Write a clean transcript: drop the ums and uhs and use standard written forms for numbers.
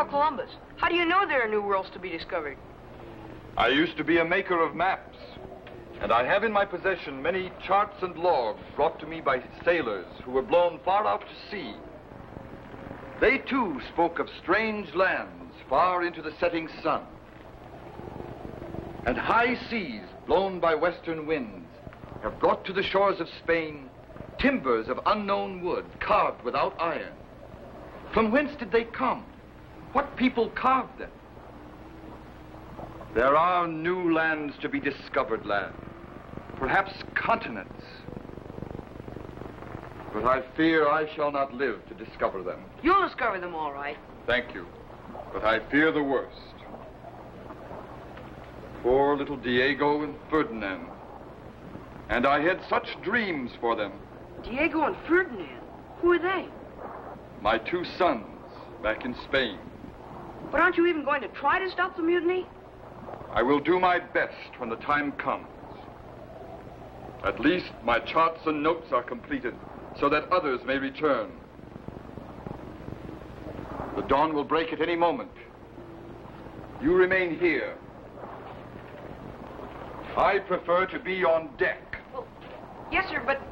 Christopher Columbus. How do you know there are new worlds to be discovered? I used to be a maker of maps, and I have in my possession many charts and logs brought to me by sailors who were blown far out to sea. They, too, spoke of strange lands far into the setting sun, and high seas blown by western winds have brought to the shores of Spain timbers of unknown wood carved without iron. From whence did they come? What people carved them? There are new lands to be discovered, lad. Perhaps continents. But I fear I shall not live to discover them. You'll discover them all right. Thank you. But I fear the worst. Poor little Diego and Ferdinand. And I had such dreams for them. Diego and Ferdinand? Who are they? My two sons, back in Spain. But aren't you even going to try to stop the mutiny? I will do my best when the time comes. At least my charts and notes are completed so that others may return. The dawn will break at any moment. You remain here. I prefer to be on deck. Well, yes, sir, but